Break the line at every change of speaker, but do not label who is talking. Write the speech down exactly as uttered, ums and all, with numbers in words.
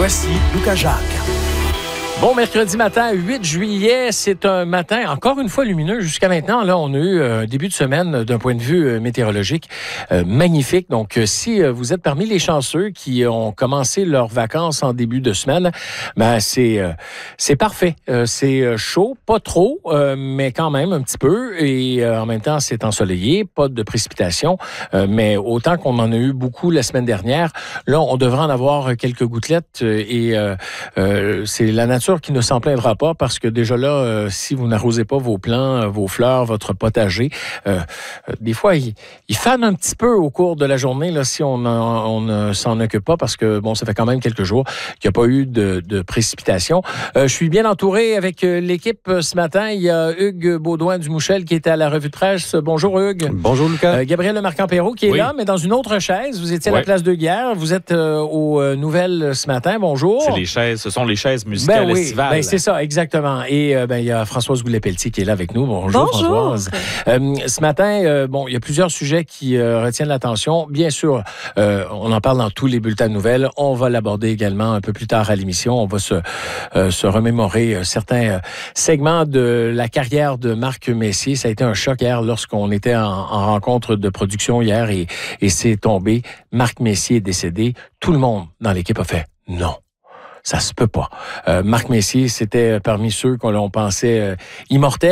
Voici Lucas Jacques.
Bon, mercredi matin, huit juillet, c'est un matin encore une fois lumineux. Jusqu'à maintenant, là, on a eu un début de semaine d'un point de vue météorologique euh, magnifique. Donc, si vous êtes parmi les chanceux qui ont commencé leurs vacances en début de semaine, ben c'est euh, c'est parfait. Euh, c'est chaud, pas trop, euh, mais quand même un petit peu. Et euh, en même temps, c'est ensoleillé, pas de précipitations. Euh, mais autant qu'on en a eu beaucoup la semaine dernière, là, on devrait en avoir quelques gouttelettes. Et euh, euh, c'est la nature qui ne s'en plaindra pas parce que déjà là, euh, si vous n'arrosez pas vos plants, vos fleurs, votre potager, euh, euh, des fois, il, il fane un petit peu au cours de la journée là, si on, en, on ne s'en occupe pas parce que, bon, ça fait quand même quelques jours qu'il n'y a pas eu de, de précipitations. Euh, je suis bien entouré avec l'équipe ce matin. Il y a Hugues Baudouin du Mouchel qui était à la revue de presse. Bonjour Hugues.
Bonjour Lucas.
Euh, Gabriel Lemarquand-Perrault qui est oui. là, mais dans une autre chaise. Vous étiez à oui. la place de guerre. Vous êtes euh, aux euh, nouvelles ce matin. Bonjour.
C'est les chaises, ce sont les chaises musicales
ben oui.
estivales.
Ben c'est ça, exactement. Et euh, ben il y a Françoise Goulet-Pelletier qui est là avec nous. Bonjour,
Bonjour.
Françoise. Euh, ce matin, euh, bon, il y a plusieurs sujets qui euh, retiennent l'attention. Bien sûr, euh, on en parle dans tous les bulletins de nouvelles. On va l'aborder également un peu plus tard à l'émission. On va se, euh, se remémorer euh, certains euh, segments de la carrière de Marc Messier. Ça a été un choc hier lorsqu'on était en, en rencontre de production hier et, et c'est tombé. Marc Messier est décédé. Tout le monde dans l'équipe a fait non. Ça se peut pas. Euh, Marc Messier, c'était parmi ceux qu'on pensait euh, immortels.